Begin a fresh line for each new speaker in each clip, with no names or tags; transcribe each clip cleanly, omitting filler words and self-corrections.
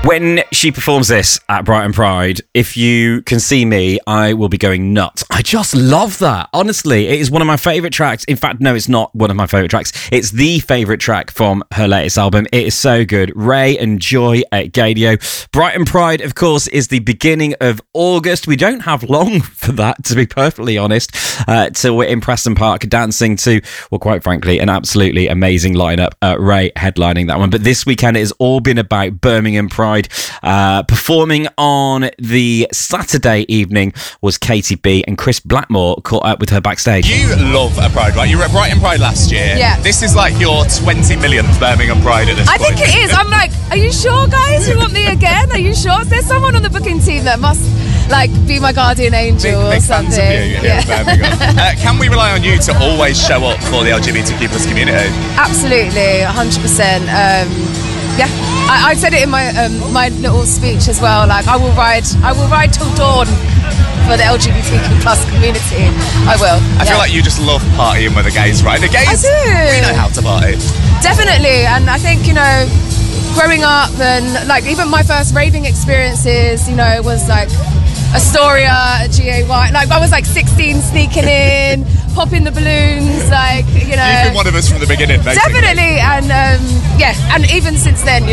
When she performs this at Brighton Pride, if you can see me, I will be going nuts. I just love that. Honestly, it is one of my favourite tracks. In fact, no, it's not one of my favourite tracks. It's the favourite track from her latest album. It is so good. Ray and Joy at Gaydio. Brighton Pride, of course, is the beginning of August. We don't have long for that, to be perfectly honest, till we're in Preston Park dancing to, well, quite frankly, an absolutely amazing lineup. Ray headlining that one. But this weekend it has all been about Birmingham Pride. Performing on the Saturday evening was Katie B, and Chris Blackmore caught up with her backstage.
You love a Pride, right? You were at Brighton Pride last year.
Yeah.
This is like your 20 millionth Birmingham Pride at this point.
I think it is. I'm like, are you sure, guys? You want me again? Are you sure? There's someone on the booking team that must be my guardian angel or
big
something.
Fans of you here in Birmingham. Can we rely on you to always show up for the LGBTQ+ community?
Absolutely, 100%. Yeah, I said it in my my little speech as well. Like, I will ride till dawn for the LGBTQ+ community. I will.
I feel like you just love partying with the gays, right? The gays,
I do.
We know how to party.
Definitely, and I think, growing up and even my first raving experiences, was like Astoria, GAY. Like, I was 16 sneaking in, popping the balloons,
You've been one of us from the beginning, basically.
Definitely, and and even since then,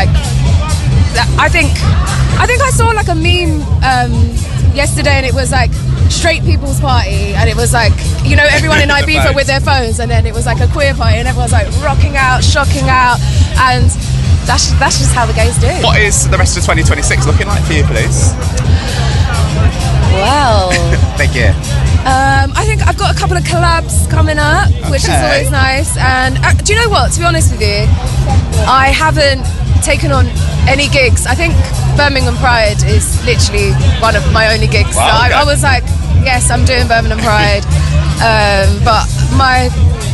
I think I saw a meme yesterday, and it was straight people's party, and it was everyone in Ibiza with their phones, and then it was a queer party, and everyone's rocking out, shocking out, and that's just how the gays do.
What is the rest of 2026 looking like for you, please?
Well,
thank you.
I think I've got a couple of collabs coming up, which is always nice. And do you know what? To be honest with you, I haven't taken on any gigs. I think Birmingham Pride is literally one of my only gigs.
Wow,
so I was like, yes, I'm doing Birmingham Pride. But my,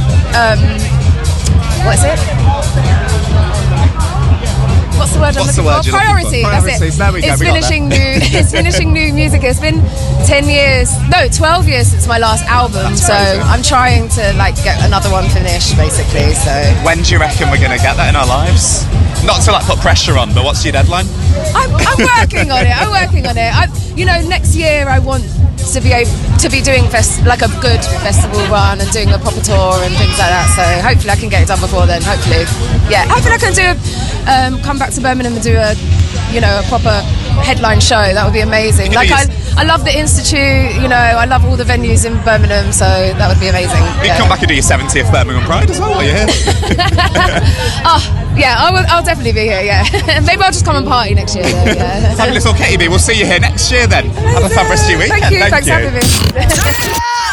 what is it? What's the word I'm looking for? Priority. That's it. It's finishing new music. It's been 12 years since my last album. So I'm trying to get another one finished, basically. So
when do you reckon we're going to get that in our lives? Not to put pressure on, but what's your deadline?
I'm working on it. Next year I want to be able to be doing a good festival run and doing a proper tour and things like that. So hopefully I can get it done before then. Hopefully I can do come back to Birmingham and do a proper headline show. That would be amazing. I love the Institute. I love all the venues in Birmingham. So that would be amazing.
You can come back and do your 70th Birmingham Pride as well. Are you here?
Yeah, I'll definitely be here. Yeah, maybe I'll just come and party next year. Then, yeah.
Fabulous. Katie B, we'll see you here next year then. Have a fab rest of your weekend.
Thank you. Thanks for having me.